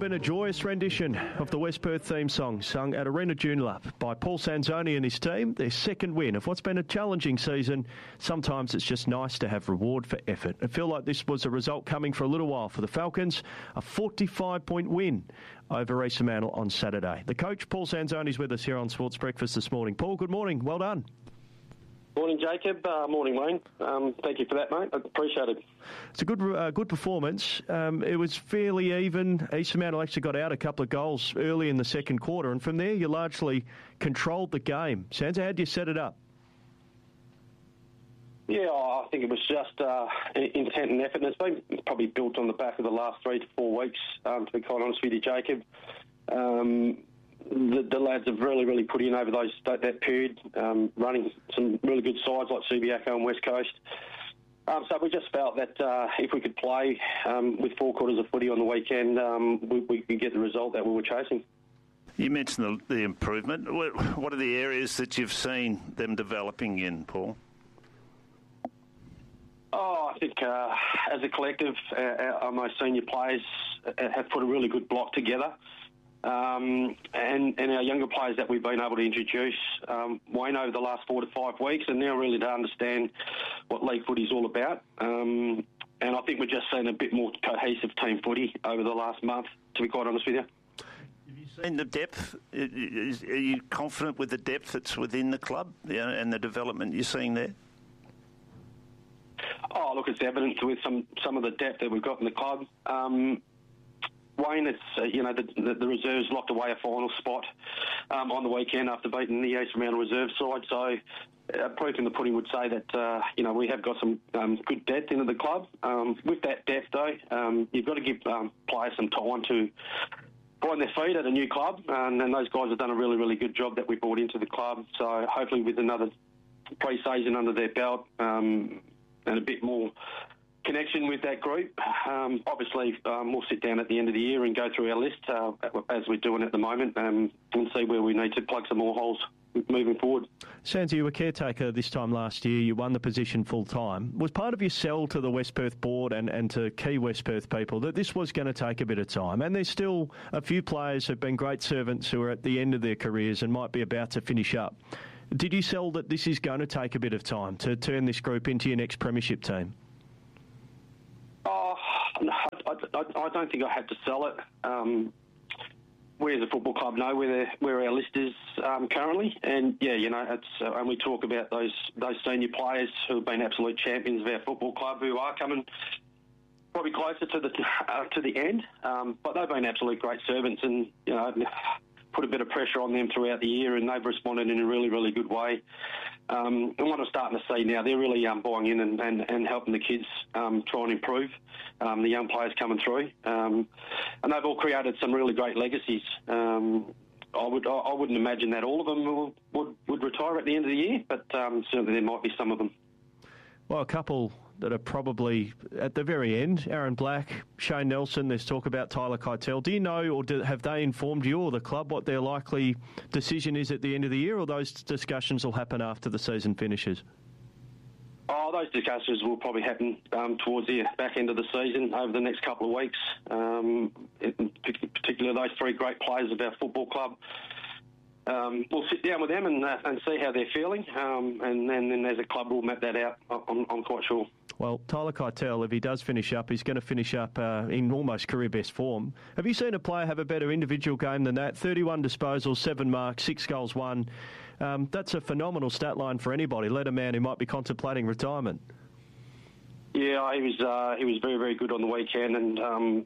been a joyous rendition of the West Perth theme song sung at Arena Joondalup by Paul Sanzoni and his team. Their second win of what's been a challenging season. Sometimes it's just nice to have reward for effort. I feel like this was a result coming for a little while for the Falcons. A 45-point win over East Fremantle on Saturday. The coach, Paul Sanzoni, is with us here on Sports Breakfast this morning. Paul, good morning. Well done. Morning, Jacob. Morning, Wayne. Thank you for that, mate. I appreciate it. It's a good performance. It was fairly even. East Fremantle actually got out a couple of goals early in the second quarter, and from there you largely controlled the game. Sansa, how did you set it up? Yeah, I think it was just intent and effort, and it's been probably built on the back of the last 3 to 4 weeks, to be quite honest with you, Jacob. The lads have really put in over that period, running some really good sides like Subiaco and West Coast. So we just felt that if we could play with 4 quarters of footy on the weekend, we could get the result that we were chasing. You mentioned the improvement. What are the areas that you've seen them developing in, Paul? Oh, I think as a collective, our most senior players have put a really good block together. And our younger players that we've been able to introduce, Wayne, over the last 4 to 5 weeks, and now really to understand what league footy is all about. And I think we're just seeing a bit more cohesive team footy over the last month, to be quite honest with you. Have you seen the depth? Are you confident with the depth that's within the club and the development you're seeing there? Oh, look, it's evident with some of the depth that we've got in the club. Wayne, it's the reserves locked away a final spot on the weekend after beating the East Fremantle reserve side. So proof in the pudding would say that we have got some good depth into the club. With that depth, though, you've got to give players some time to find their feet at a new club, and those guys have done a really good job that we brought into the club. So hopefully with another pre-season under their belt and a bit more connection with that group. Obviously, we'll sit down at the end of the year and go through our list as we're doing at the moment and see where we need to plug some more holes moving forward. Sansa, you were caretaker this time last year. You won the position full-time. Was part of your sell to the West Perth board and to key West Perth people that this was going to take a bit of time? And there's still a few players who have been great servants who are at the end of their careers and might be about to finish up. Did you sell that this is going to take a bit of time to turn this group into your next premiership team? Oh, no, I don't think I had to sell it. We as a football club know where our list is currently, and it's and we talk about those senior players who have been absolute champions of our football club who are coming probably closer to the end, but they've been absolute great servants, and put a bit of pressure on them throughout the year, and they've responded in a really good way. And what I'm starting to see now, they're really buying in and helping the kids try and improve, the young players coming through. And they've all created some really great legacies. I wouldn't imagine that all of them would retire at the end of the year, but certainly there might be some of them. Well, a couple that are probably at the very end, Aaron Black, Shane Nelson, there's talk about Tyler Keitel. Do you know, or have they informed you or the club what their likely decision is at the end of the year, or those discussions will happen after the season finishes? Oh, those discussions will probably happen towards the back end of the season over the next couple of weeks. In particular, those 3 great players of our football club. We'll sit down with them and see how they're feeling, and then as a club we'll map that out, I'm quite sure. Well, Tyler Keitel, if he does finish up, he's going to finish up in almost career-best form. Have you seen a player have a better individual game than that? 31 disposals, 7 marks, 6 goals, 1. That's a phenomenal stat line for anybody, let a man who might be contemplating retirement. Yeah, he was very good on the weekend, and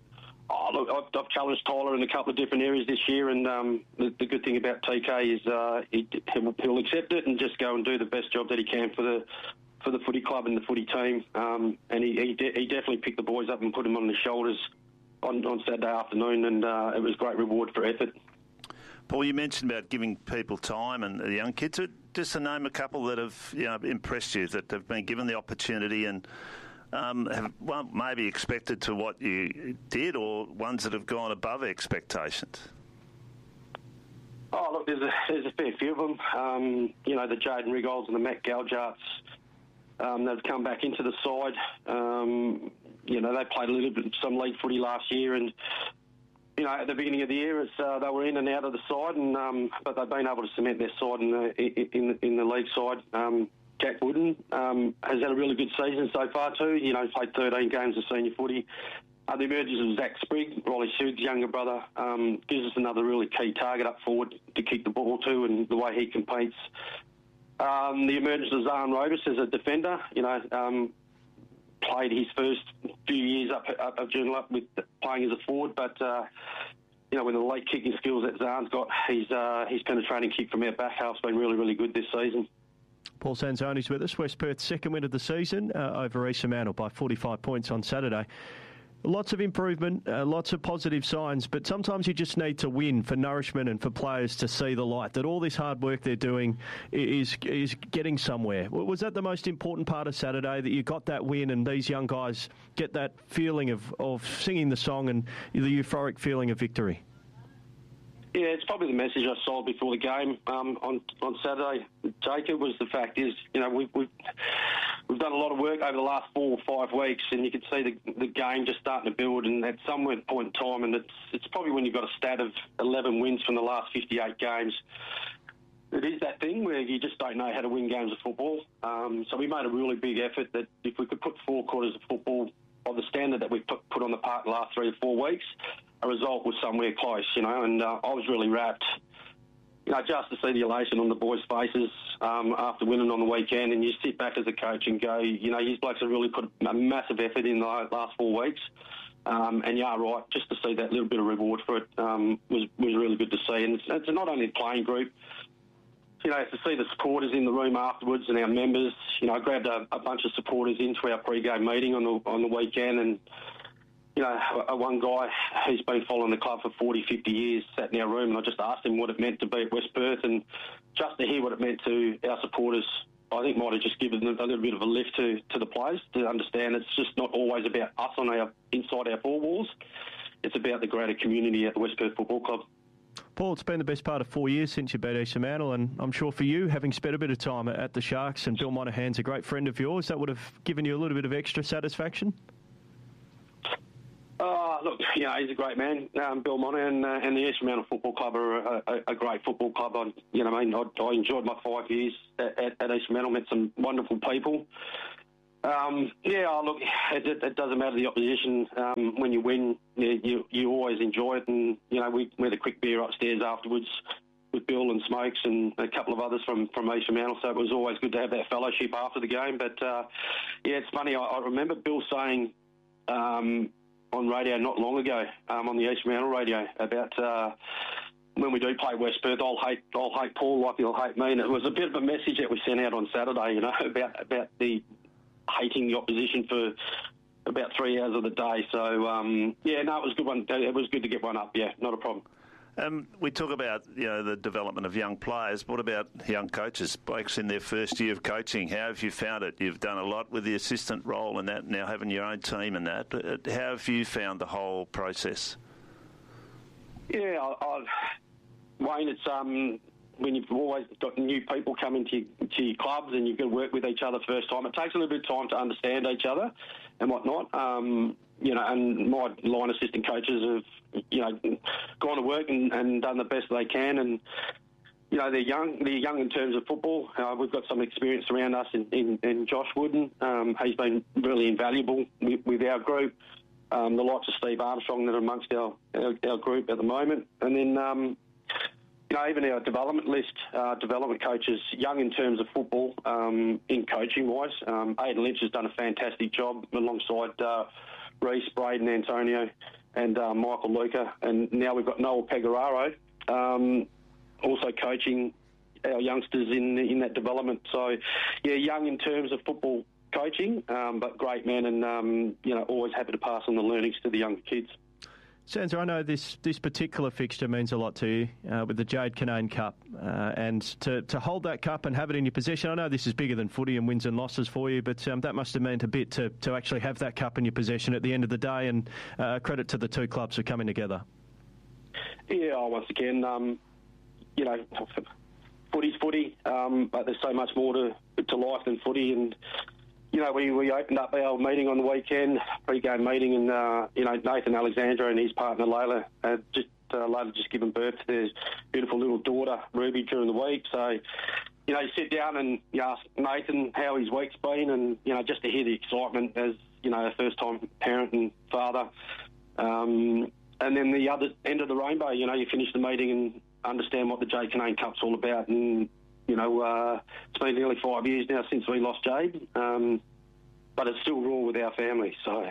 I've challenged Tyler in a couple of different areas this year, and the good thing about TK is he'll accept it and just go and do the best job that he can for the footy club and the footy team. And he definitely picked the boys up and put them on his shoulders on Saturday afternoon, and it was great reward for effort. Paul, you mentioned about giving people time and the young kids. Just to name a couple that have impressed you, that have been given the opportunity and have maybe expected to what you did, or ones that have gone above expectations? Oh, look, there's a fair few of them. The Jaden Rigolds and the Matt Galjarts, they've come back into the side. They played a little bit some league footy last year, and at the beginning of the year, they were in and out of the side, and but they've been able to cement their side in the league side. Jack Wooden has had a really good season so far too. Played 13 games of senior footy. The emergence of Zach Sprigg, Riley Sood's younger brother, gives us another really key target up forward to kick the ball to, and the way he competes. The emergence of Zahn Robus as a defender, played his first few years up Joondalup with playing as a forward, but with the late kicking skills that Zahn's got, his penetrating kick from our back half's been really, really good this season. Paul Sanzoni's with us. West Perth's second win of the season over East Fremantle by 45 points on Saturday. Lots of improvement, lots of positive signs, but sometimes you just need to win for nourishment and for players to see the light, that all this hard work they're doing is getting somewhere. Was that the most important part of Saturday, that you got that win and these young guys get that feeling of singing the song and the euphoric feeling of victory? Yeah, it's probably the message I sold before the game on Saturday, Jacob, was the fact is, we've done a lot of work over the last 4 or 5 weeks, and you can see the game just starting to build, and at some point in time, and it's probably when you've got a stat of 11 wins from the last 58 games, it is that thing where you just don't know how to win games of football. So we made a really big effort that if we could put 4 quarters of football of the standard that we've put on the park the last 3 or 4 weeks, a result was somewhere close, and I was really wrapped, just to see the elation on the boys' faces after winning on the weekend, and you sit back as a coach and go, these blokes have really put a massive effort in the last 4 weeks, and you are right, just to see that little bit of reward for it was really good to see, and it's not only the playing group, to see the supporters in the room afterwards and our members. I grabbed a bunch of supporters into our pre-game meeting on the weekend, and one guy who's been following the club for 40, 50 years sat in our room, and I just asked him what it meant to be at West Perth, and just to hear what it meant to our supporters, I think might have just given a little bit of a lift to the players to understand it's just not always about us inside our 4 walls. It's about the greater community at the West Perth Football Club. Paul, it's been the best part of 4 years since you beat East Fremantle, and I'm sure for you, having spent a bit of time at the Sharks, and Bill Monahan's a great friend of yours, that would have given you a little bit of extra satisfaction? Look, he's a great man. Bill Monahan and the East Fremantle Football Club are a great football club. I enjoyed my 5 years at East Fremantle, met some wonderful people. Look, it doesn't matter the opposition. When you win, you always enjoy it. And, we had a quick beer upstairs afterwards with Bill and Smokes and a couple of others from East Fremantle. So it was always good to have that fellowship after the game. But, it's funny. I remember Bill saying on radio not long ago, on the East Fremantle radio, about when we do play West Perth, I'll hate Paul like he'll hate me. And it was a bit of a message that we sent out on Saturday, about the hating the opposition for about 3 hours of the day. So, it was a good one. It was good to get one up, not a problem. We talk about the development of young players. What about young coaches? Blokes in their first year of coaching, how have you found it? You've done a lot with the assistant role and that, now having your own team and that. How have you found the whole process? Yeah, Wayne, it's when you've always got new people coming to your clubs and you've got to work with each other first time, it takes a little bit of time to understand each other and whatnot. And my line assistant coaches have, gone to work and done the best they can. And, they're young in terms of football. We've got some experience around us in Josh Wooden. He's been really invaluable with our group. The likes of Steve Armstrong that are amongst our group at the moment. And then, even our development list, development coaches, young in terms of football, in coaching-wise. Aidan Lynch has done a fantastic job alongside Reece, Braden, Antonio and Michael Luca. And now we've got Noel Pegararo also coaching our youngsters in that development. So, young in terms of football coaching, but great man and, always happy to pass on the learnings to the younger kids. Sansa, I know this particular fixture means a lot to you with the Jade Canane Cup and to hold that cup and have it in your possession. I know this is bigger than footy and wins and losses for you, but that must have meant a bit to actually have that cup in your possession at the end of the day, and credit to the 2 clubs for coming together. Yeah, once again, footy's footy, but there's so much more to life than footy, and we opened up our meeting on the weekend, pre-game meeting, and Nathan Alexandra and his partner Layla had just given birth to their beautiful little daughter Ruby during the week. So, you sit down and you ask Nathan how his week's been, and just to hear the excitement as a first-time parent and father. And then the other end of the rainbow, you finish the meeting and understand what the Jade Canane Cup's all about. And, it's been nearly 5 years now since we lost Jade, but it's still raw with our family. So,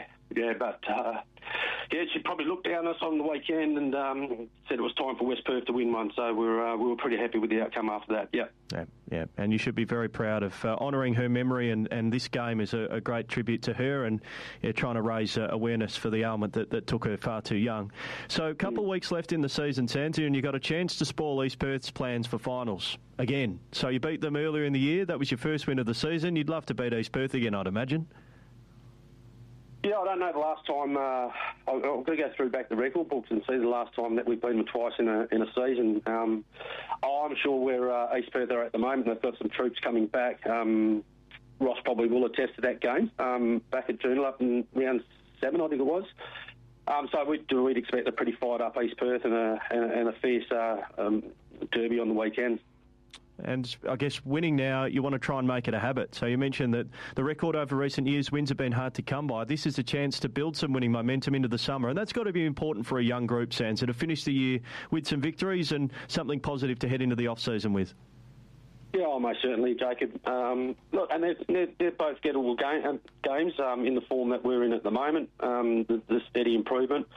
she probably looked down us on the weekend and said it was time for West Perth to win one. So we were pretty happy with the outcome after that. Yeah. And you should be very proud of honouring her memory, and this game is a great tribute to her, and trying to raise awareness for the ailment that took her far too young. So a couple of weeks left in the season, Sansa, and you got a chance to spoil East Perth's plans for finals again. So you beat them earlier in the year. That was your first win of the season. You'd love to beat East Perth again, I'd imagine. Yeah, I don't know the last time. I've got to go through back the record books and see the last time that we've beaten them twice in a season. I'm sure where East Perth are at the moment. They've got some troops coming back. Ross probably will attest to that game back at Joondalup in round 7, I think it was. So we'd expect a pretty fired up East Perth and a fierce derby on the weekend. And I guess winning now, you want to try and make it a habit. So you mentioned that the record over recent years, wins have been hard to come by. This is a chance to build some winning momentum into the summer, and that's got to be important for a young group, Sansa, to finish the year with some victories and something positive to head into the off-season with. Yeah, most certainly, Jacob. Look, and they're both gettable games in the form that we're in at the moment, the steady improvement.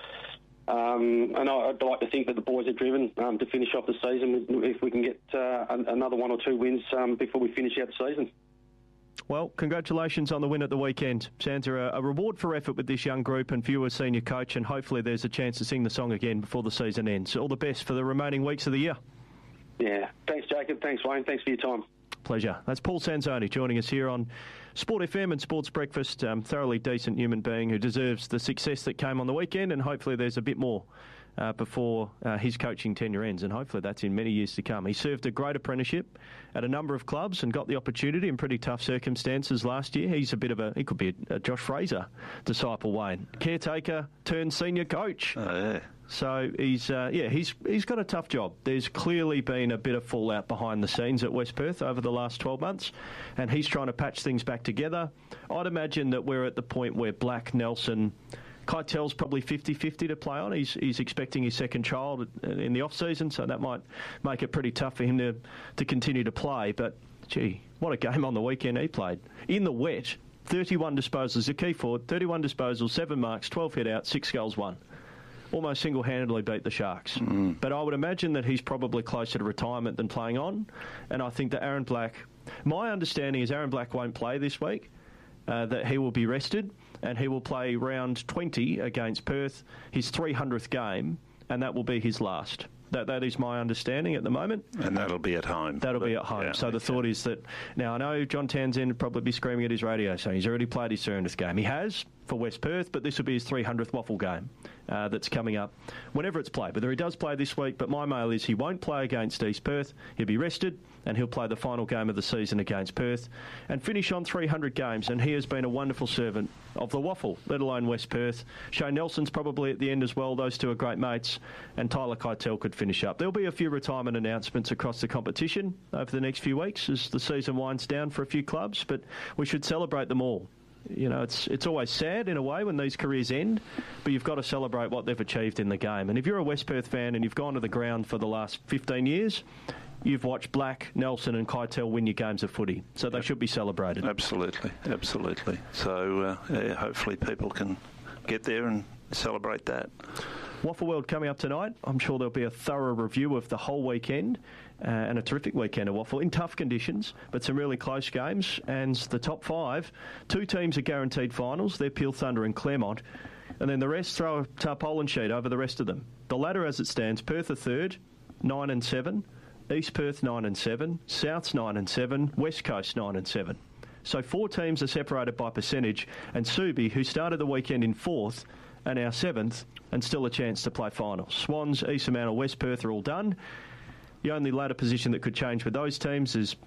And I'd like to think that the boys are driven to finish off the season if we can get another 1 or 2 wins before we finish out the season. Well, congratulations on the win at the weekend. Sansa, a reward for effort with this young group and for you as senior coach, and hopefully there's a chance to sing the song again before the season ends. All the best for the remaining weeks of the year. Yeah. Thanks, Jacob. Thanks, Wayne. Thanks for your time. Pleasure. That's Paul Sanzoni joining us here on Sport FM and Sports Breakfast. Thoroughly decent human being who deserves the success that came on the weekend, and hopefully there's a bit more before his coaching tenure ends, and hopefully that's in many years to come. He served a great apprenticeship at a number of clubs and got the opportunity in pretty tough circumstances last year. He's he could be a Josh Fraser disciple, Wayne. Caretaker turned senior coach. Oh, yeah. So he's got a tough job. There's clearly been a bit of fallout behind the scenes at West Perth over the last 12 months, and he's trying to patch things back together. I'd imagine that we're at the point where Black, Nelson, Keitel's probably 50-50 to play on. He's expecting his second child in the off-season, so that might make it pretty tough for him to continue to play. But, gee, what a game on the weekend he played. In the wet, 31 disposals, a key forward, 31 disposals, 7 marks, 12 hit-outs, 6 goals, 1. Almost single-handedly beat the Sharks. But I would imagine that he's probably closer to retirement than playing on. And I think that Aaron Black, my understanding is Aaron Black won't play this week, that he will be rested, and he will play round 20 against Perth, his 300th game, and that will be his last. That is my understanding at the moment. And that'll be at home. That'll be at home. Yeah, so the thought is that, now I know John Townsend would probably be screaming at his radio saying he's already played his 300th game. He has for West Perth, but this will be his 300th waffle game that's coming up whenever it's played. Whether he does play this week, but my mail is he won't play against East Perth. He'll be rested, and he'll play the final game of the season against Perth and finish on 300 games. And he has been a wonderful servant of the waffle, let alone West Perth. Shane Nelson's probably at the end as well. Those two are great mates, and Tyler Keitel could finish up. There'll be a few retirement announcements across the competition over the next few weeks as the season winds down for a few clubs, but we should celebrate them all. You know, it's always sad in a way when these careers end, but you've got to celebrate what they've achieved in the game. And if you're a West Perth fan and you've gone to the ground for the last 15 years, you've watched Black, Nelson and Keitel win your games of footy. So they should be celebrated. Absolutely. So hopefully people can get there and celebrate that. Waffle World coming up tonight. I'm sure there'll be a thorough review of the whole weekend and a terrific weekend of waffle in tough conditions, but some really close games. And the top 5, 2 teams are guaranteed finals. They're Peel Thunder and Claremont. And then the rest throw a tarpaulin sheet over the rest of them. The ladder as it stands, Perth are 3rd, 9-7. East Perth 9-7. South's 9-7. West Coast 9-7. So 4 teams are separated by percentage. And Subi, who started the weekend in 4th, are now 7th and still a chance to play finals. Swans, East Fremantle, West Perth are all done. The only ladder position that could change with those teams is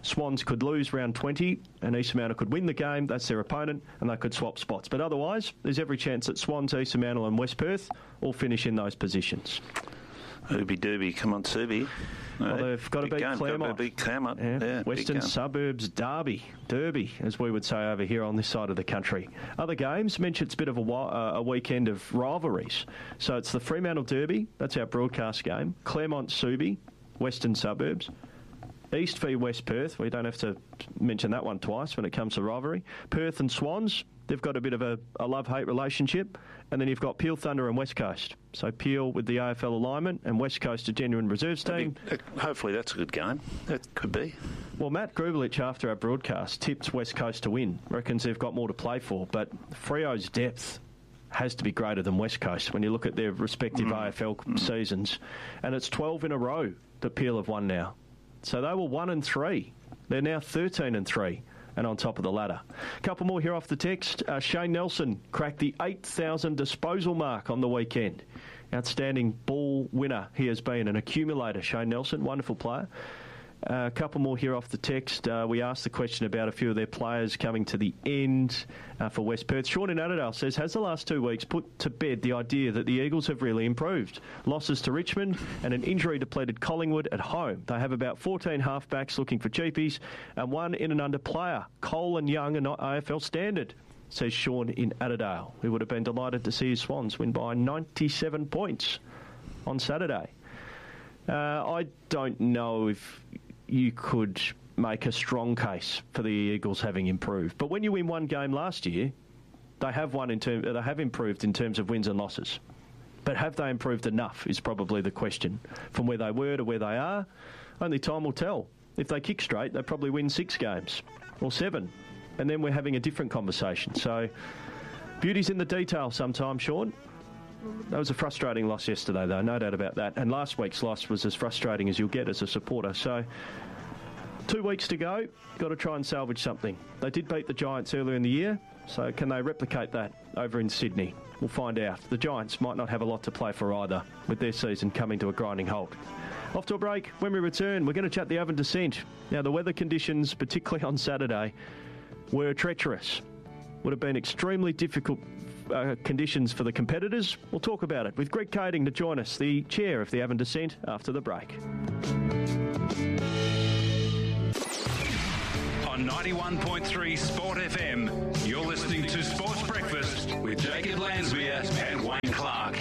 Swans could lose round 20 and East Fremantle could win the game. That's their opponent, and they could swap spots. But otherwise, there's every chance that Swans, East Fremantle and West Perth all finish in those positions. Ooby dooby, come on, Subi. Well, they've got to beat Claremont. Yeah, Western Suburbs Derby, as we would say over here on this side of the country. Other games, mentioned it's a bit of a weekend of rivalries. So it's the Fremantle Derby, that's our broadcast game. Claremont Subi, Western Suburbs. East v West Perth, we don't have to mention that one twice when it comes to rivalry. Perth and Swans, they've got a bit of a love-hate relationship. And then you've got Peel Thunder and West Coast. So Peel with the AFL alignment and West Coast a genuine reserves team. Hopefully that's a good game. That could be. Well, Matt Grubelich, after our broadcast, tipped West Coast to win. Reckons they've got more to play for. But Freo's depth has to be greater than West Coast when you look at their respective AFL seasons. And it's 12 in a row that Peel have won now. So they were 1-3. They're now 13-3. And on top of the ladder. A couple more here off the text. Shane Nelson cracked the 8,000 disposal mark on the weekend. Outstanding ball winner he has been, an accumulator, Shane Nelson, wonderful player. A couple more here off the text. We asked the question about a few of their players coming to the end for West Perth. Sean in Adelaide says, has the last 2 weeks put to bed the idea that the Eagles have really improved? Losses to Richmond and an injury-depleted Collingwood at home. They have about 14 halfbacks looking for cheapies and one in and under player. Cole and Young are not AFL standard, says Sean in Adelaide. We would have been delighted to see his Swans win by 97 points on Saturday. I don't know if you could make a strong case for the Eagles having improved. But when you win one game last year, they have improved in terms of wins and losses. But have they improved enough is probably the question. From where they were to where they are, only time will tell. If they kick straight, they probably win 6 games or 7. And then we're having a different conversation. So beauty's in the detail sometimes, Sean. That was a frustrating loss yesterday, though, no doubt about that. And last week's loss was as frustrating as you'll get as a supporter. So 2 weeks to go, got to try and salvage something. They did beat the Giants earlier in the year, so can they replicate that over in Sydney? We'll find out. The Giants might not have a lot to play for either, with their season coming to a grinding halt. Off to a break. When we return, we're going to chat the Avon Descent. Now, the weather conditions, particularly on Saturday, were treacherous. Would have been extremely difficult conditions for the competitors. We'll talk about it with Greg Kading to join us, the chair of the Avon Descent, after the break. On 91.3 Sport FM, you're listening to Sports Breakfast with Jacob Lansmere and Wayne Clark.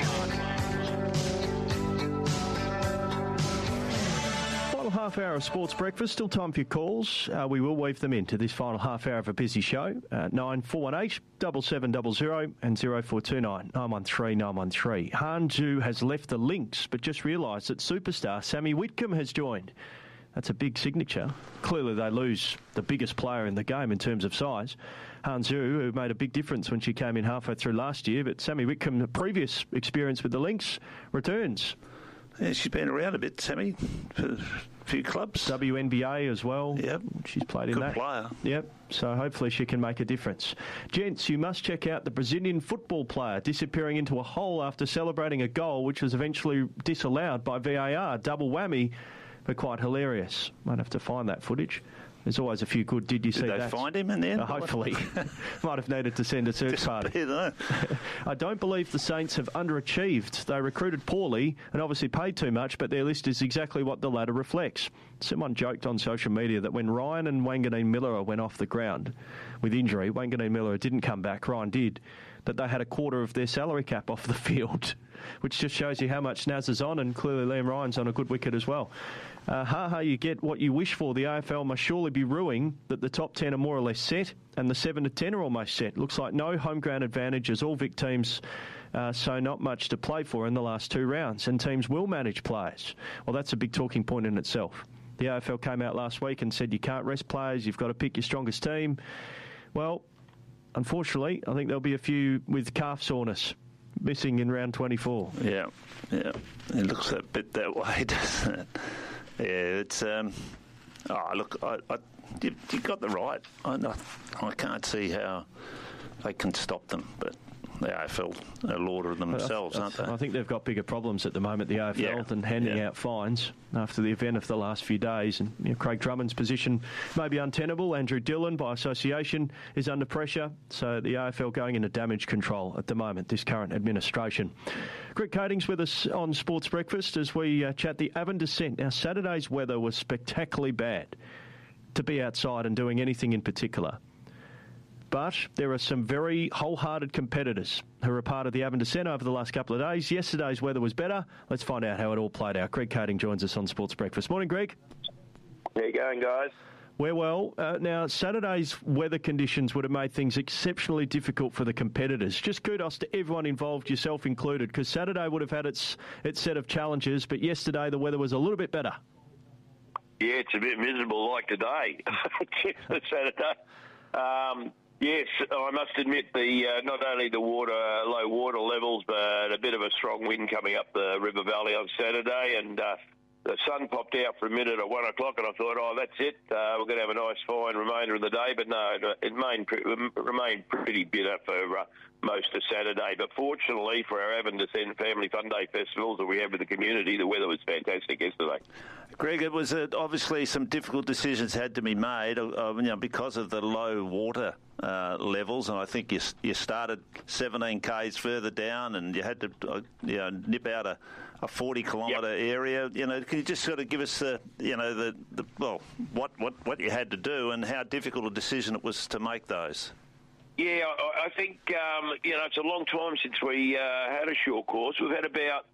Final half hour of Sports Breakfast. Still time for your calls. We will weave them into this final half hour of a busy show. 9418 7700 and 0429 913 913. Han Zhu has left the Lynx, but just realised that superstar Sammy Whitcomb has joined. That's a big signature. Clearly they lose the biggest player in the game in terms of size. Han Zhu, who made a big difference when she came in halfway through last year, but Sammy Whitcomb, the previous experience with the Lynx, returns. Yeah, she's been around a bit, Sammy, for a few clubs. WNBA as well. Yep. She's played in that. Good player. Yep. So hopefully she can make a difference. Gents, you must check out the Brazilian football player disappearing into a hole after celebrating a goal which was eventually disallowed by VAR. Double whammy, but quite hilarious. Might have to find that footage. There's always a few good. Did you see that? Did they find him in there? Hopefully. Might have needed to send a search party. I don't believe the Saints have underachieved. They recruited poorly and obviously paid too much, but their list is exactly what the latter reflects. Someone joked on social media that when Ryan and Wanganeen Miller went off the ground with injury, Wanganeen Miller didn't come back, Ryan did, that they had a quarter of their salary cap off the field, which just shows you how much Naz is on, and clearly Liam Ryan's on a good wicket as well. You get what you wish for. The AFL must surely be rueing that the top 10 are more or less set and the 7 to 10 are almost set. Looks like no home ground advantages. All Vic teams, so not much to play for in the last 2 rounds, and teams will manage players. Well, that's a big talking point in itself. The AFL came out last week and said you can't rest players, you've got to pick your strongest team. Well, unfortunately, I think there'll be a few with calf soreness missing in round 24. Yeah. It looks a bit that way, doesn't it? Yeah, it's... look, you got the right. I can't see how they can stop them, but the AFL are Lord of themselves, aren't they? I think they've got bigger problems at the moment, the AFL, than handing out fines after the event of the last few days. And Craig Drummond's position may be untenable. Andrew Dillon, by association, is under pressure. So the AFL going into damage control at the moment, this current administration. Greg Coating's with us on Sports Breakfast as we chat the Avon Descent. Now, Saturday's weather was spectacularly bad to be outside and doing anything in particular. But there are some very wholehearted competitors who are a part of the Avon Descent over the last couple of days. Yesterday's weather was better. Let's find out how it all played out. Greg Coating joins us on Sports Breakfast. Morning, Greg. How you going, guys? We're well. Now, Saturday's weather conditions would have made things exceptionally difficult for the competitors. Just kudos to everyone involved, yourself included, because Saturday would have had its set of challenges, but yesterday the weather was a little bit better. Yeah, it's a bit miserable like today, Saturday. Yes, I must admit not only the low water levels, but a bit of a strong wind coming up the River Valley on Saturday, and the sun popped out for a minute at 1 o'clock, and I thought, that's it. We're going to have a nice, fine remainder of the day, but no, it remained pretty bitter for most of Saturday. But fortunately for our Avon Descent Family Fun Day festivals that we have with the community, the weather was fantastic yesterday. Greg, it was obviously some difficult decisions had to be made because of the low water levels, and I think you started 17 k's further down, and you had to nip out a 40-kilometre area. Can you just sort of give us what you had to do and how difficult a decision it was to make those? Yeah, I think it's a long time since we had a short course. We've had about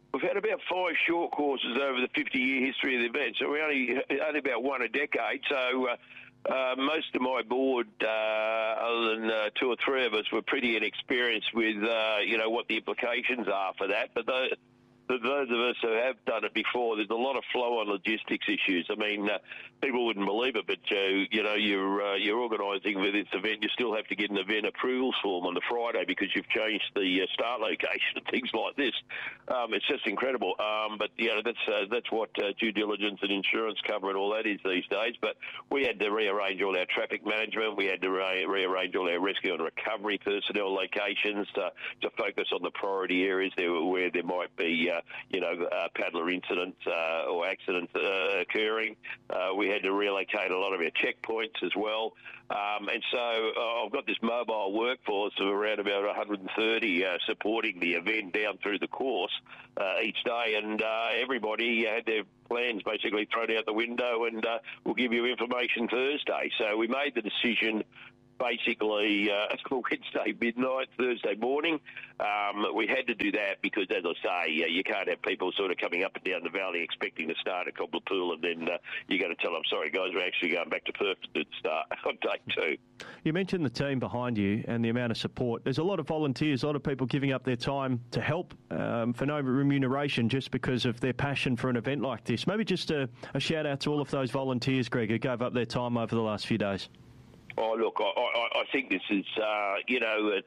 5 short courses over the 50-year history of the event, so we're only about one a decade. So most of my board, other than 2 or 3 of us, were pretty inexperienced with what the implications are for that. But those of us who have done it before, there's a lot of flow-on logistics issues. I mean, people wouldn't believe it, but you're organising for this event. You still have to get an event approvals form on the Friday because you've changed the start location and things like this. It's just incredible. But that's what due diligence and insurance cover and all that is these days. But we had to rearrange all our traffic management. We had to rearrange all our rescue and recovery personnel locations to focus on the priority areas where there might be paddler incidents or accidents occurring. We had to relocate a lot of our checkpoints as well. And so I've got this mobile workforce of around about 130 supporting the event down through the course each day. And everybody had their plans basically thrown out the window, and we'll give you information Thursday. So we made the decision basically Wednesday midnight, Thursday morning. We had to do that because, as I say, you can't have people sort of coming up and down the valley expecting to start at Cobbler Pool, and then you got to tell them, sorry guys, we're actually going back to Perth to start on day 2. You mentioned the team behind you and the amount of support. There's a lot of volunteers, a lot of people giving up their time to help for no remuneration just because of their passion for an event like this. Maybe just a shout out to all of those volunteers, Greg, who gave up their time over the last few days. Oh, look, I think this is, the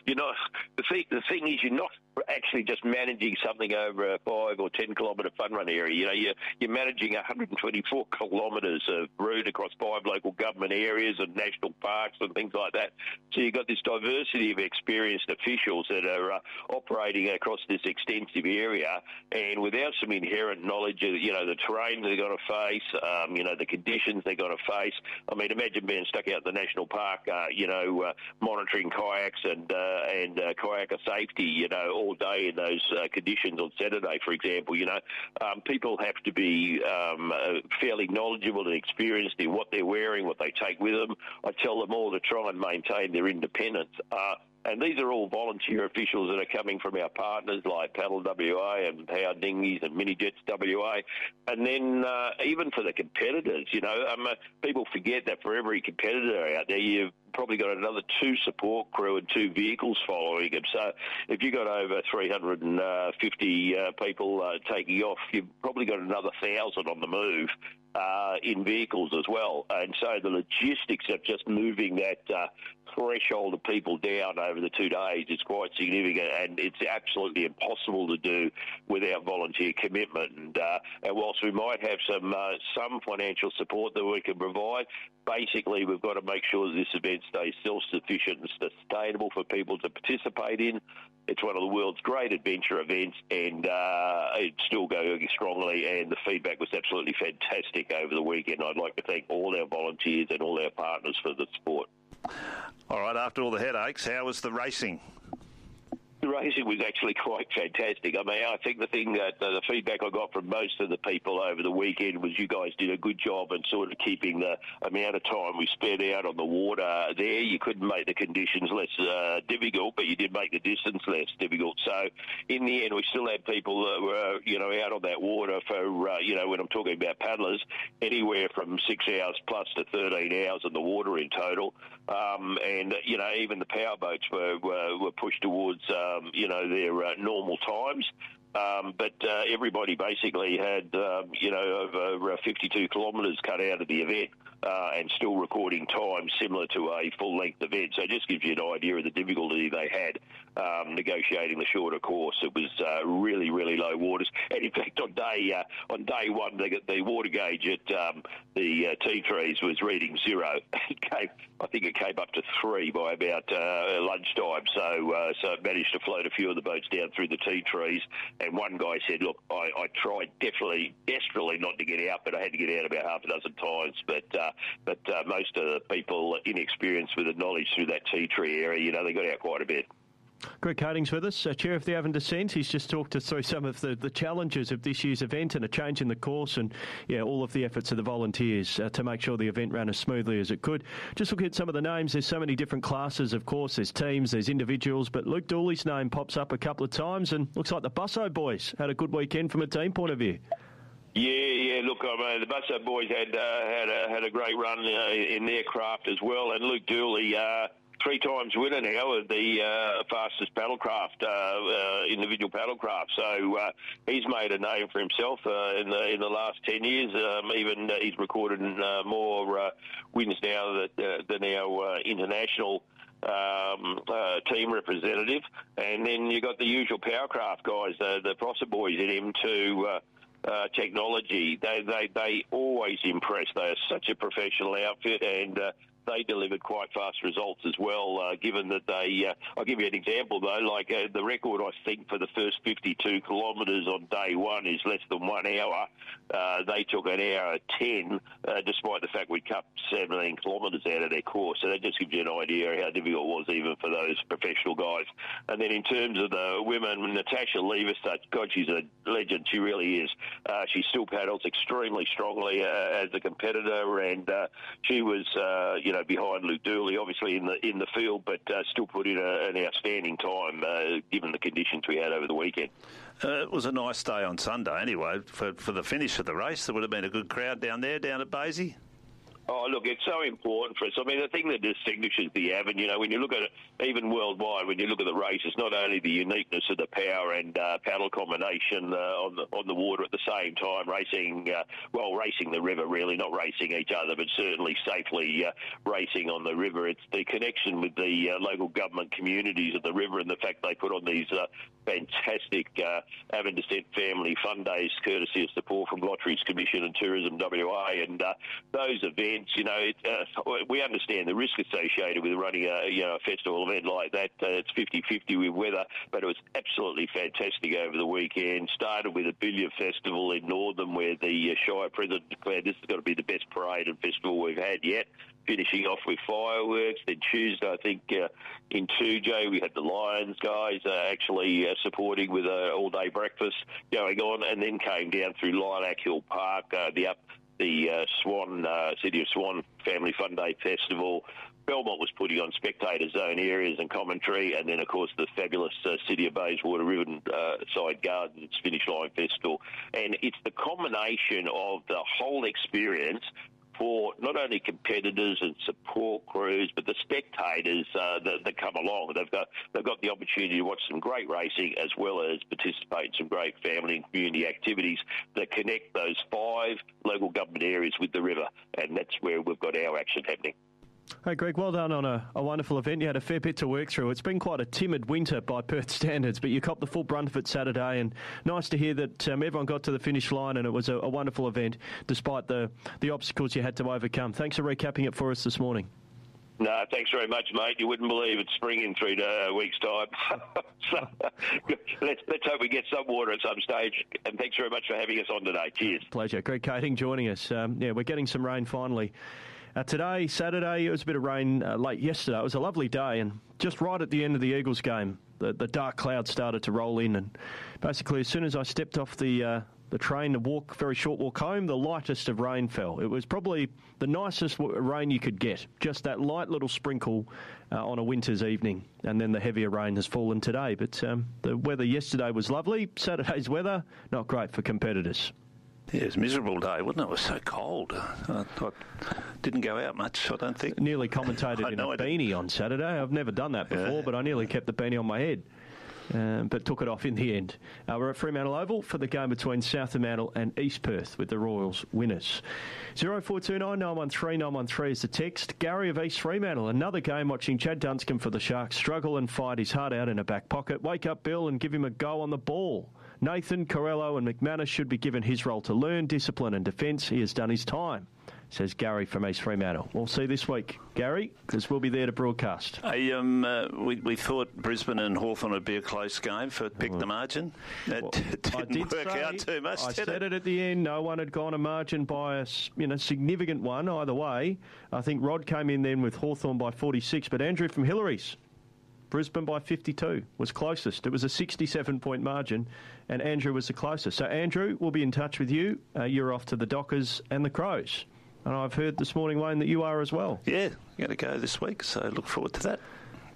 thing is you're not actually just managing something over a 5 or 10 kilometre fun run area. You're managing 124 kilometres of route across 5 local government areas and national parks and things like that. So you've got this diversity of experienced officials that are operating across this extensive area, and without some inherent knowledge of, the terrain they're going to face, the conditions they're going to face. I mean, imagine being stuck out in the national park, monitoring kayaks and kayaker safety, all day in those conditions on Saturday, for example. People have to be fairly knowledgeable and experienced in what they're wearing, what they take with them. I tell them all to try and maintain their independence. And these are all volunteer officials that are coming from our partners like Paddle WA and Howard Dinghies and Mini Jets WA. And then even for the competitors, people forget that for every competitor out there, you've probably got another 2 support crew and 2 vehicles following them. So if you've got over 350 people taking off, you've probably got another 1,000 on the move in vehicles as well. And so the logistics of just moving that threshold of people down over the 2 days is quite significant, and it's absolutely impossible to do without volunteer commitment. And whilst we might have some financial support that we can provide, basically we've got to make sure that this event stays self-sufficient and sustainable for people to participate in. It's one of the world's great adventure events, and it's still going strongly, and the feedback was absolutely fantastic over the weekend. I'd like to thank all our volunteers and all our partners for the support. All right, after all the headaches, how was the racing? The racing was actually quite fantastic. I mean, I think the thing that the feedback I got from most of the people over the weekend was you guys did a good job in sort of keeping the amount of time we spent out on the water there. You couldn't make the conditions less difficult, but you did make the distance less difficult. So in the end, we still had people that were, out on that water for, when I'm talking about paddlers, anywhere from 6 hours plus to 13 hours in the water in total. Even the power boats were pushed towards, their normal times. But everybody basically had, over 52 kilometres cut out of the event and still recording time similar to a full-length event. So it just gives you an idea of the difficulty they had negotiating the shorter course. It was really, really low waters. And in fact, on day one, the water gauge at the T3s was reading 0. I think it came up to 3 by about lunchtime. So it managed to float a few of the boats down through the T3s. And one guy said, look, I tried desperately not to get out, but I had to get out about half a dozen times. But most of the people inexperienced with the knowledge through that T3 area, they got out quite a bit. Greg Coatings with us, Chair of the Avon Descent. He's just talked us through some of the challenges of this year's event and a change in the course and all of the efforts of the volunteers to make sure the event ran as smoothly as it could. Just looking at some of the names, there's so many different classes, of course. There's teams, there's individuals, but Luke Dooley's name pops up a couple of times and looks like the Busso boys had a good weekend from a team point of view. Yeah. Look, the Busso boys had a great run in their craft as well, and Luke Dooley, 3 times winner now of the fastest paddlecraft, individual paddlecraft. So he's made a name for himself in the last 10 years. Even he's recorded more wins now than our international team representative. And then you got the usual powercraft guys, the Prosser boys at M2. Technology, they always impress. They are such a professional outfit, and they delivered quite fast results as well, given that I'll give you an example, though, like the record, I think, for the first 52 kilometres on day one is less than 1 hour. They took an hour 10, despite the fact we cut 17 kilometres out of their course. So that just gives you an idea how difficult it was even for those professional guys. And then in terms of the women, Natasha Levis, God, she's a legend. She really is. She still paddles extremely strongly as a competitor, and she was, behind Luke Dooley, obviously in the field, but still put in an outstanding time given the conditions we had over the weekend. It was a nice day on Sunday anyway. For the finish of the race, there would have been a good crowd down at Basie. Oh, look, it's so important for us. I mean, the thing that distinguishes the Avon, when you look at it, even worldwide, when you look at the race, it's not only the uniqueness of the power and paddle combination on the water at the same time, racing the river, really, not racing each other, but certainly safely racing on the river. It's the connection with the local government communities of the river and the fact they put on these fantastic Avon Descent Family Fun Days, courtesy of support from Lotteries Commission and Tourism WA, and those events. We understand the risk associated with running a festival event like that. It's 50-50 with weather, but it was absolutely fantastic over the weekend. Started with a billiard festival in Northern, where the Shire President declared this has got to be the best parade and festival we've had yet. Finishing off with fireworks. Then Tuesday, I think, in 2J, we had the Lions guys actually supporting with an all-day breakfast going on, and then came down through Lilac Hill Park, the Swan, City of Swan Family Fun Day Festival. Belmont was putting on spectator zone areas and commentary, and then, of course, the fabulous City of Bayswater Ribbon Side Gardens Finish Line Festival. And it's the combination of the whole experience for not only competitors and support crews, but the spectators that come along. They've got the opportunity to watch some great racing as well as participate in some great family and community activities that connect those 5 local government areas with the river, and that's where we've got our action happening. Hey, Greg, well done on a wonderful event. You had a fair bit to work through. It's been quite a timid winter by Perth standards, but you copped the full brunt of it Saturday, and nice to hear that everyone got to the finish line and it was a wonderful event despite the obstacles you had to overcome. Thanks for recapping it for us this morning. No, thanks very much, mate. You wouldn't believe it's spring in 3 weeks' time. So, let's hope we get some water at some stage. And thanks very much for having us on today. Cheers. Pleasure. Greg Kading joining us. We're getting some rain finally. Today, Saturday, it was a bit of rain late yesterday. It was a lovely day, and just right at the end of the Eagles game, the dark clouds started to roll in, and basically as soon as I stepped off the train to very short walk home, the lightest of rain fell. It was probably the nicest rain you could get, just that light little sprinkle on a winter's evening, and then the heavier rain has fallen today. But the weather yesterday was lovely. Saturday's weather, not great for competitors. Yeah, it was a miserable day, wasn't it? It was so cold. I didn't go out much, I don't think. Nearly commentated in a beanie on Saturday. I've never done that before, but I nearly kept the beanie on my head. But took it off in the end. We're at Fremantle Oval for the game between South Fremantle and East Perth with the Royals winners. 0429 913 913 is the text. Gary of East Fremantle, another game watching Chad Dunscombe for the Sharks struggle and fight his heart out in a back pocket. Wake up, Bill, and give him a go on the ball. Nathan, Corello and McManus should be given his role to learn discipline and defence. He has done his time, says Gary from East Fremantle. We'll see this week, Gary, because we'll be there to broadcast. We thought Brisbane and Hawthorn would be a close game for pick the margin. That didn't work out too much, I did said it? At the end. No one had gone a margin by a significant one either way. I think Rod came in then with Hawthorn by 46, but Andrew from Hillary's, Brisbane by 52 was closest. It was a 67-point margin, and Andrew was the closest. So, Andrew, we'll be in touch with you. You're off to the Dockers and the Crows. And I've heard this morning, Wayne, that you are as well. Yeah, going to go this week, so look forward to that.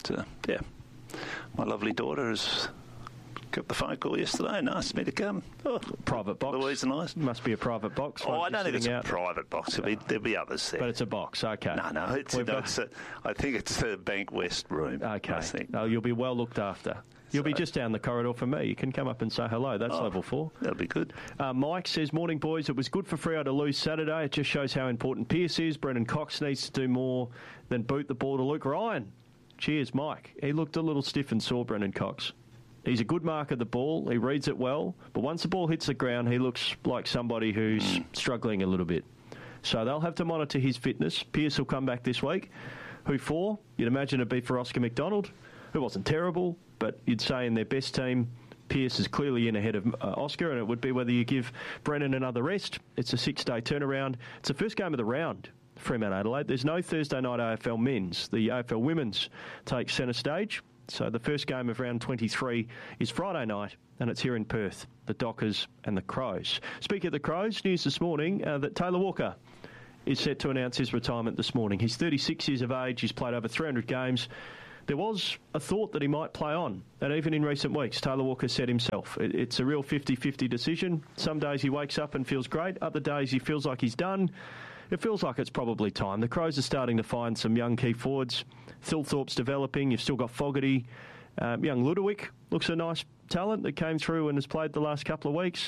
My lovely daughter has got the phone call yesterday and asked me to come. Private box. Louise and I. Must be a private box. I don't think it's a private box. There'll be others there. But it's a box, okay. No, I think it's a Bank West room. Okay. I think. No, you'll be well looked after. You'll be just down the corridor from me. You can come up and say hello. That's level 4. That'll be good. Mike says, morning, boys. It was good for Freo to lose Saturday. It just shows how important Pearce is. Brendan Cox needs to do more than boot the ball to Luke Ryan. Cheers, Mike. He looked a little stiff and sore, Brendan Cox. He's a good marker of the ball. He reads it well. But once the ball hits the ground, he looks like somebody who's struggling a little bit. So they'll have to monitor his fitness. Pearce will come back this week. Who for? You'd imagine it'd be for Oscar McDonald, who wasn't terrible, but you'd say in their best team, Pearce is clearly in ahead of Oscar, and it would be whether you give Brennan another rest. It's a 6-day turnaround. It's the first game of the round, Fremantle Adelaide. There's no Thursday night AFL men's. The AFL women's takes centre stage. So the first game of round 23 is Friday night, and it's here in Perth, the Dockers and the Crows. Speaking of the Crows, news this morning that Taylor Walker is set to announce his retirement this morning. He's 36 years of age. He's played over 300 games. There was a thought that he might play on, and even in recent weeks, Taylor Walker said himself, it's a real 50-50 decision. Some days he wakes up and feels great. Other days he feels like he's done. It feels like it's probably time. The Crows are starting to find some young key forwards. Thilthorpe's developing. You've still got Fogarty. Young Ludowick looks a nice talent that came through and has played the last couple of weeks.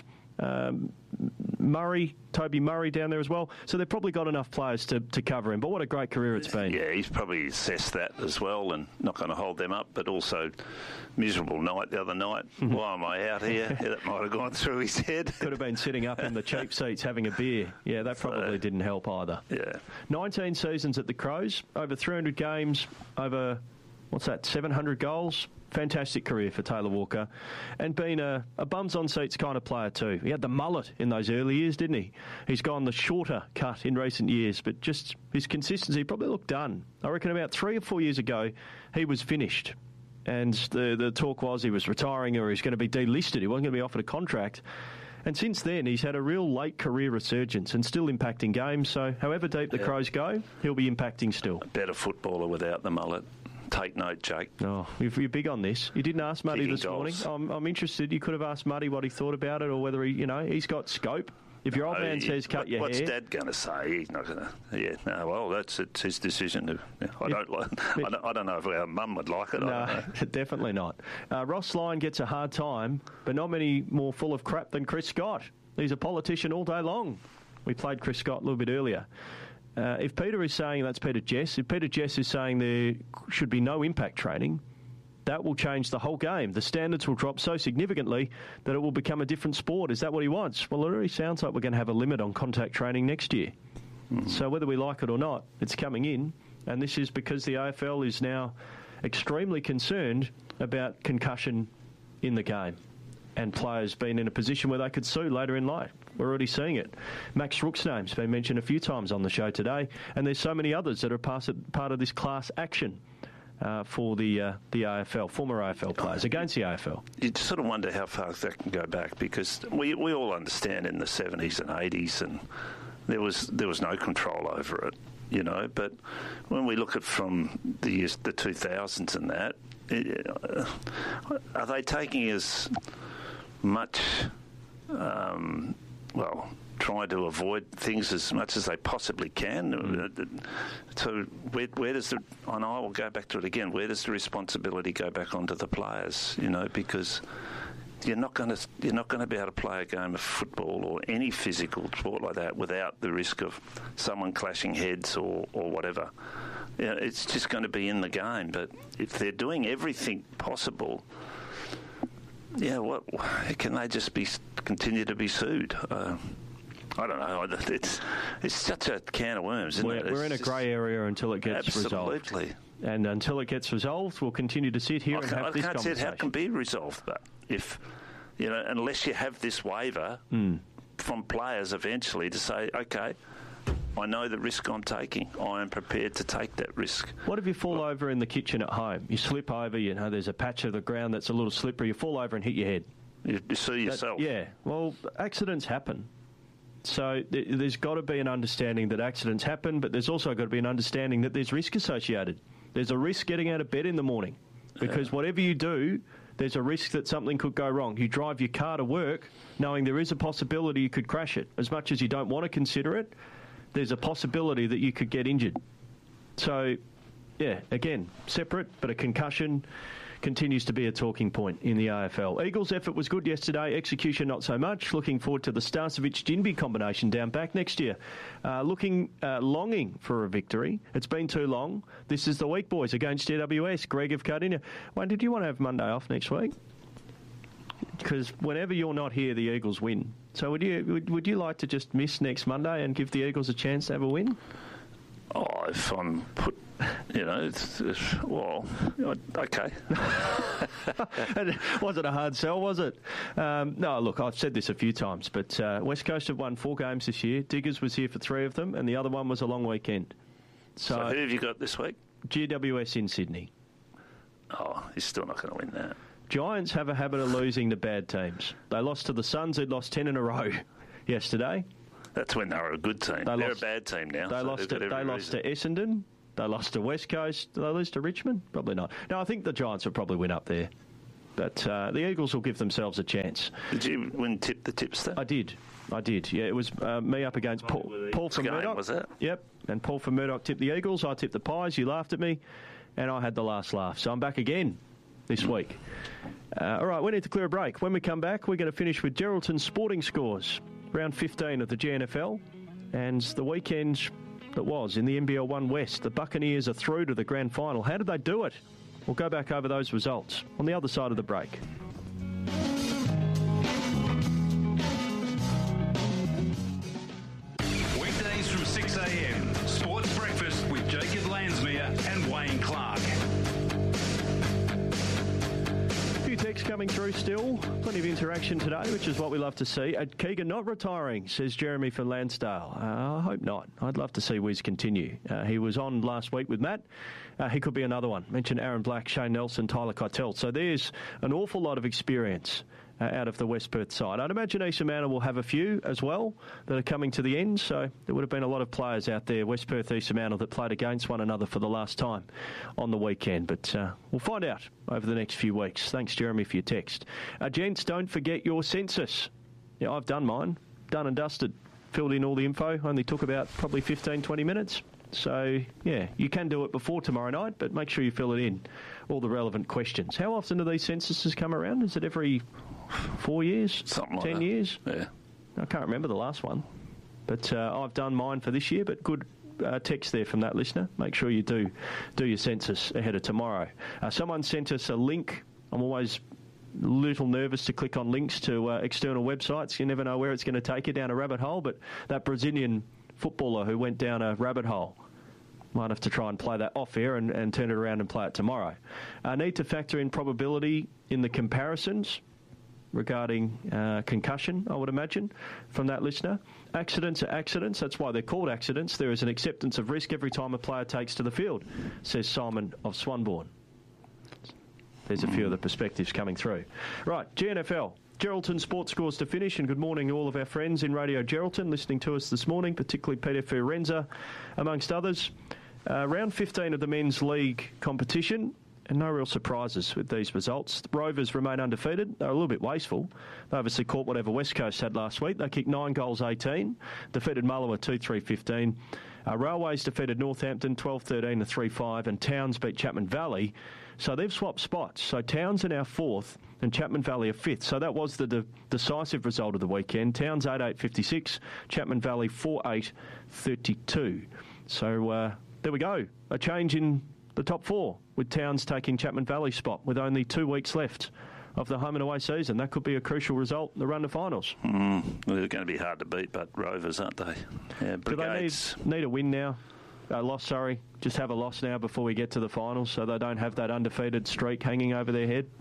Toby Murray down there as well. So they've probably got enough players to cover him. But what a great career it's been. Yeah, he's probably assessed that as well and not going to hold them up, but also miserable night the other night. Why am I out here? Yeah, that might have gone through his head. Could have been sitting up in the cheap seats having a beer. Yeah, that probably didn't help either. Yeah. 19 seasons at the Crows, over 300 games, over, 700 goals. Fantastic career for Taylor Walker, and been a bums-on-seats kind of player too. He had the mullet in those early years, didn't he? He's gone the shorter cut in recent years, but just his consistency probably looked done. I reckon about 3 or 4 years ago, he was finished, and the talk was he was retiring or he's going to be delisted. He wasn't going to be offered a contract. And since then, he's had a real late career resurgence and still impacting games. So however deep the Crows go, he'll be impacting still. A better footballer without the mullet. Take note, Jake. Oh, you're big on this. You didn't ask Muddy this morning. I'm interested. You could have asked Muddy what he thought about it, or whether he's got scope. If your old man says cut your what's hair, Dad going to say? He's not going to. Yeah, no. Well, it's his decision. I don't know if our mum would like it. No, definitely not. Ross Lyon gets a hard time, but not many more full of crap than Chris Scott. He's a politician all day long. We played Chris Scott a little bit earlier. if Peter is saying, that's Peter Jess, if Peter Jess is saying there should be no impact training, that will change the whole game. The standards will drop so significantly that it will become a different sport. Is that what he wants? Well, it already sounds like we're going to have a limit on contact training next year. So whether we like it or not, it's coming in. And this is because the AFL is now extremely concerned about concussion in the game and players being in a position where they could sue later in life. We're already seeing it. Max Rook's name's been mentioned a few times on the show today, and there's so many others that are part of this class action for the AFL, former AFL players, against the AFL. You sort of wonder how far that can go back, because we all understand in the 70s and 80s and there was no control over it, you know. But when we look at from the 2000s and that, are they taking as much, trying to avoid things as much as they possibly can? So where does I will go back to it again, where does the responsibility go back onto the players, you know, because you're not going to be able to play a game of football or any physical sport like that without the risk of someone clashing heads or whatever. You know, it's just going to be in the game. But if they're doing everything possible, what can they just continue to be sued? I don't know. It's such a can of worms, isn't it? We're in a grey area until it gets resolved. Absolutely. And until it gets resolved, we'll continue to sit here and have this conversation. I can't see how it can be resolved, but if, you know, unless you have this waiver from players eventually to say, okay, I know the risk I'm taking. I am prepared to take that risk. What if you fall over in the kitchen at home? You slip over, you know, there's a patch of the ground that's a little slippery. You fall over and hit your head. You see yourself. Well, accidents happen. So there's got to be an understanding that accidents happen, but there's also got to be an understanding that there's risk associated. There's a risk getting out of bed in the morning because whatever you do, there's a risk that something could go wrong. You drive your car to work knowing there is a possibility you could crash it. As much as you don't want to consider it, there's a possibility that you could get injured. So, again, separate, but a concussion continues to be a talking point in the AFL. Eagles' effort was good yesterday, execution not so much. Looking forward to the Starcevic-Ginbey combination down back next year. Longing for a victory. It's been too long. This is the week, boys, against GWS. Greg of Cardinia. Wayne, did you want to have Monday off next week? Because whenever you're not here, the Eagles win. So would you like to just miss next Monday and give the Eagles a chance to have a win? Oh, if I'm put, you know, okay. Was it a hard sell, was it? No, look, I've said this a few times, but West Coast have won 4 games this year. Diggers was here for 3 of them, and the other one was a long weekend. So who have you got this week? GWS in Sydney. Oh, he's still not going to win that. Giants have a habit of losing to bad teams. They lost to the Suns, who'd lost 10 in a row yesterday. That's when they were a good team. They're a bad team now. They lost to Essendon. They lost to West Coast. Did they lose to Richmond? Probably not. No, I think the Giants will probably win up there. But the Eagles will give themselves a chance. Did you win the tipster? I did. Yeah, it was me up against Paul from Murdoch. Was it? Yep. And Paul from Murdoch tipped the Eagles. I tipped the Pies. You laughed at me. And I had the last laugh. So I'm back again this week. All right, we need to clear a break. When we come back, we're going to finish with Geraldton's sporting scores. Round 15 of the GNFL. And the weekend that was in the NBL 1 West. The Buccaneers are through to the grand final. How did they do it? We'll go back over those results on the other side of the break. Weekdays from 6 a.m. Sports Breakfast with Jacob Landsmere and Wayne Clark. Text coming through still. Plenty of interaction today, which is what we love to see. Keegan not retiring, says Jeremy from Lansdale. I hope not. I'd love to see Wiz continue. He was on last week with Matt. He could be another one. Mentioned Aaron Black, Shane Nelson, Tyler Keitel. So there's an awful lot of experience out of the West Perth side. I'd imagine East Manor will have a few as well that are coming to the end. So there would have been a lot of players out there, West Perth, East Manor, that played against one another for the last time on the weekend. But we'll find out over the next few weeks. Thanks, Jeremy, for your text. Gents, don't forget your census. Yeah, I've done mine. Done and dusted. Filled in all the info. Only took about probably 15, 20 minutes. So, yeah, you can do it before tomorrow night, but make sure you fill it in, all the relevant questions. How often do these censuses come around? Is it every 4 years? Something like 10 that. years? Yeah. I can't remember the last one. But I've done mine for this year, but good text there from that listener. Make sure you do your census ahead of tomorrow. Someone sent us a link. I'm always a little nervous to click on links to external websites. You never know where it's going to take you down a rabbit hole, but that Brazilian footballer who went down a rabbit hole, might have to try and play that off air and turn it around and play it tomorrow. Need to factor in probability in the comparisons regarding concussion, I would imagine, from that listener. Accidents are accidents. That's why they're called accidents. There is an acceptance of risk every time a player takes to the field, says Simon of Swanbourne. There's a few of the perspectives coming through. Right, GNFL. Geraldton Sports Scores to finish, and good morning to all of our friends in Radio Geraldton listening to us this morning, particularly Peter Fiorenza, amongst others. Round 15 of the men's league competition, and no real surprises with these results. The Rovers remain undefeated. They're a little bit wasteful. They obviously caught whatever West Coast had last week. They kicked 9 goals, 18. Defeated Mullawa 2-3-15. Railways defeated Northampton 12-13 to 3-5, and Towns beat Chapman Valley. So they've swapped spots. So Towns are now 4th and Chapman Valley are 5th. So that was the decisive result of the weekend. Towns 8-8-56, Chapman Valley 4-8-32. So there we go. A change in the top 4 with Towns taking Chapman Valley's spot with only 2 weeks left of the home and away season. That could be a crucial result in the run to finals. Well, they're going to be hard to beat, but Rovers, aren't they? Yeah, Brigades. Do they need a win now? Just have a loss now before we get to the finals so they don't have that undefeated streak hanging over their head?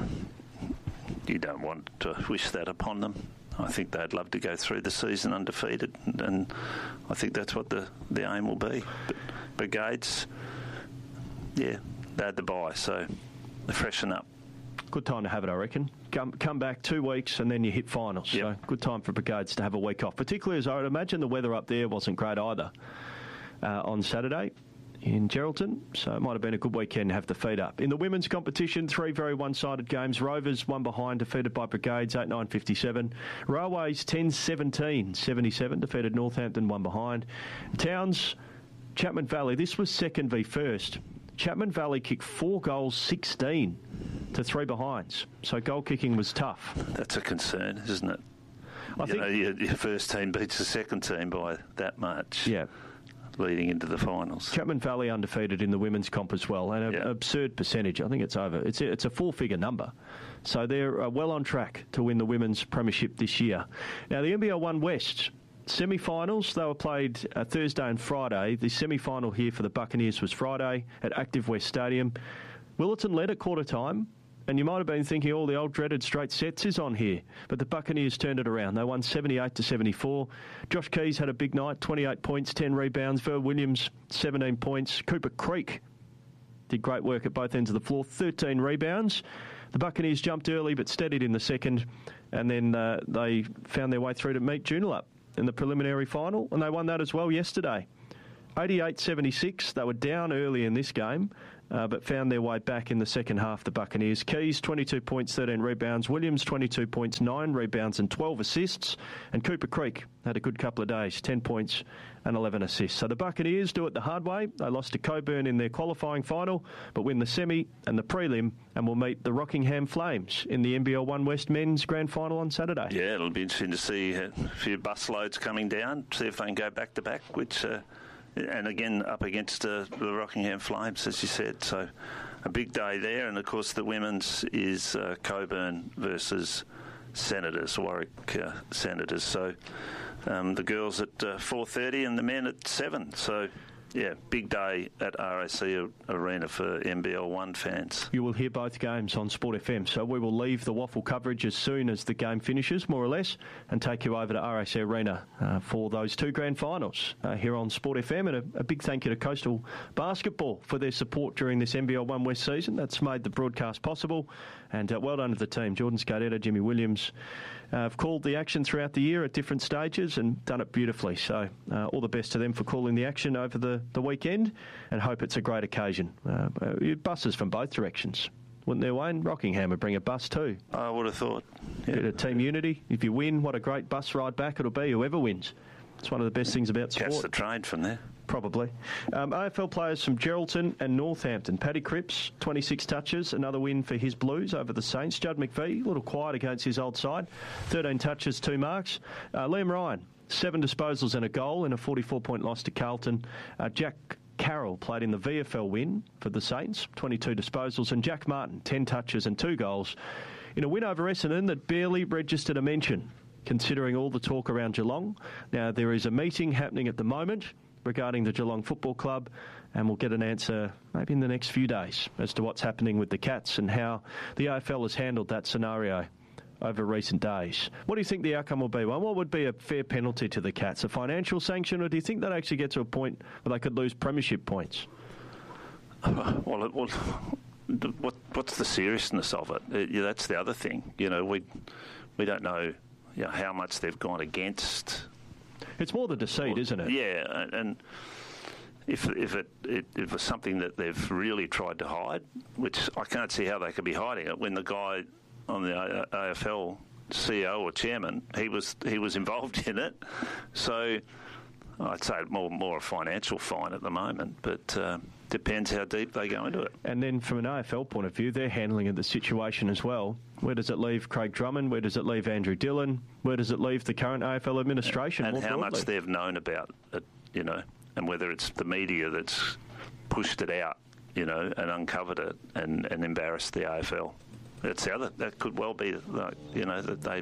You don't want to wish that upon them. I think they'd love to go through the season undefeated, and I think that's what the aim will be. But Brigades, yeah, they had the bye, so they freshen up. Good time to have it, I reckon. Come back 2 weeks and then you hit finals. Yep. So good time for Brigades to have a week off, particularly as I would imagine the weather up there wasn't great either on Saturday in Geraldton, so it might have been a good weekend to have the feet up. In the women's competition, 3 very one-sided games. Rovers, 1 behind, defeated by Brigades, 8-9-57. Railways, 10-17-77, defeated Northampton, 1 behind. Towns, Chapman Valley, this was second v first. Chapman Valley kicked 4 goals, 16 to 3 behinds, so goal kicking was tough. That's a concern, isn't it? I think your first team beats the second team by that much. Yeah. Leading into the finals. Chapman Valley undefeated in the women's comp as well, and an absurd percentage. I think it's over. It's a 4-figure number. So they're well on track to win the women's premiership this year. Now, the NBL 1 West semi-finals, they were played Thursday and Friday. The semi-final here for the Buccaneers was Friday at Active West Stadium. Willetton led at quarter time, and you might have been thinking all the old dreaded straight sets is on here, but the Buccaneers turned it around. They won 78-74. Josh Keys had a big night, 28 points, 10 rebounds. Ver Williams, 17 points. Cooper Creek did great work at both ends of the floor, 13 rebounds. The Buccaneers jumped early but steadied in the second, and then they found their way through to meet Joondalup in the preliminary final, and they won that as well yesterday. 88-76, they were down early in this game, but found their way back in the second half, the Buccaneers. Keys, 22 points, 13 rebounds. Williams, 22 points, 9 rebounds and 12 assists. And Cooper Creek had a good couple of days, 10 points and 11 assists. So the Buccaneers do it the hard way. They lost to Coburn in their qualifying final, but win the semi and the prelim, and will meet the Rockingham Flames in the NBL 1 West men's grand final on Saturday. Yeah, it'll be interesting to see a few bus loads coming down, see if they can go back-to-back, which... and again, up against the Rockingham Flames, as you said. So a big day there. And, of course, the women's is Coburn versus Senators, Warwick Senators. So the girls at 4:30 and the men at 7. So, yeah, big day at RAC Arena for NBL 1 fans. You will hear both games on Sport FM, so we will leave the waffle coverage as soon as the game finishes, more or less, and take you over to RAC Arena for those 2 grand finals here on Sport FM. And a big thank you to Coastal Basketball for their support during this NBL 1 West season. That's made the broadcast possible, and well done to the team. Jordan Scardetta, Jimmy Williams have called the action throughout the year at different stages and done it beautifully. So all the best to them for calling the action over the weekend, and hope it's a great occasion. Buses from both directions, wouldn't there, Wayne? Rockingham would bring a bus too. I would have thought. Yeah. Bit of team unity. If you win, what a great bus ride back it'll be, whoever wins. It's one of the best things about sport. Catch the train from there. Probably. AFL players from Geraldton and Northampton. Paddy Cripps, 26 touches, another win for his Blues over the Saints. Judd McVie, a little quiet against his old side, 13 touches, 2 marks. Liam Ryan, 7 disposals and a goal in a 44-point loss to Carlton. Jack Carroll played in the VFL win for the Saints, 22 disposals. And Jack Martin, 10 touches and 2 goals in a win over Essendon that barely registered a mention, considering all the talk around Geelong. Now, there is a meeting happening at the moment regarding the Geelong Football Club, and we'll get an answer maybe in the next few days as to what's happening with the Cats and how the AFL has handled that scenario over recent days. What do you think the outcome will be? Well, what would be a fair penalty to the Cats? A financial sanction, or do you think they'd actually get to a point where they could lose premiership points? Well, what's the seriousness of it? That's the other thing. We don't know, how much they've gone against. It's more the deceit, isn't it? Yeah, and if it was something that they've really tried to hide, which I can't see how they could be hiding it when the guy on the AFL CEO or chairman, he was involved in it. So I'd say more a financial fine at the moment, but depends how deep they go into it. And then from an AFL point of view, they're handling the situation as well. Where does it leave Craig Drummond? Where does it leave Andrew Dillon? Where does it leave the current AFL administration? And how much they've known about it, and whether it's the media that's pushed it out, and uncovered it and embarrassed the AFL. That's the other. That could well be, that they.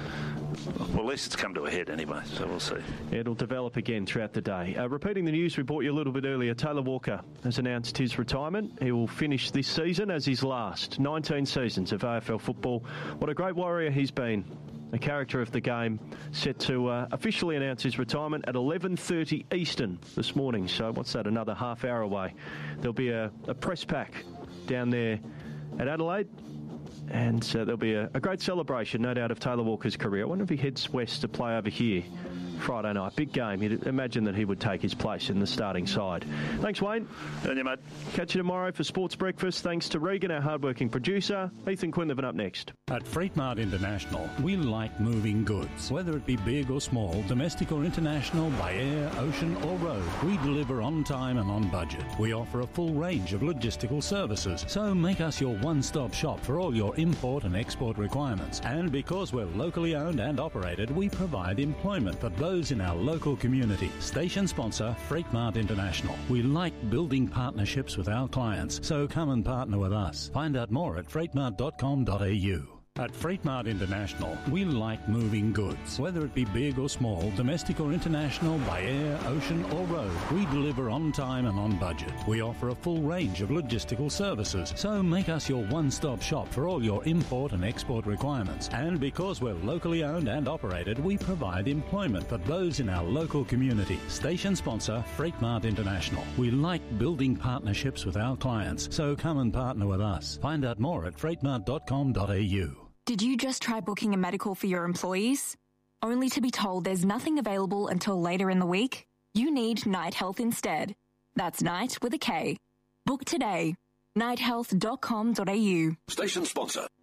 Well, at least it's come to a head anyway, so we'll see. It'll develop again throughout the day. Repeating the news we brought you a little bit earlier, Taylor Walker has announced his retirement. He will finish this season as his last 19 seasons of AFL football. What a great warrior he's been. A character of the game, set to officially announce his retirement at 11:30 Eastern this morning. So what's that, another half hour away? There'll be a press pack down there at Adelaide. And there'll be a great celebration, no doubt, of Taylor Walker's career. I wonder if he heads west to play over here Friday night. Big game. You'd imagine that he would take his place in the starting side. Thanks, Wayne. And you, mate. Catch you tomorrow for Sports Breakfast. Thanks to Regan, our hardworking producer. Ethan Quinlivan up next. At Freightmart International, we like moving goods. Whether it be big or small, domestic or international, by air, ocean or road, we deliver on time and on budget. We offer a full range of logistical services, so make us your one-stop shop for all your import and export requirements. And because we're locally owned and operated, we provide employment for those in our local community. Station sponsor, Freightmart International. We like building partnerships with our clients, so come and partner with us. Find out more at freightmart.com.au. At Freightmart International, we like moving goods. Whether it be big or small, domestic or international, by air, ocean or road, we deliver on time and on budget. We offer a full range of logistical services, so make us your one-stop shop for all your import and export requirements. And because we're locally owned and operated, we provide employment for those in our local community. Station sponsor, Freightmart International. We like building partnerships with our clients, so come and partner with us. Find out more at freightmart.com.au. Did you just try booking a medical for your employees? Only to be told there's nothing available until later in the week? You need Night Health instead. That's Night with a K. Book today. nighthealth.com.au. Station sponsor.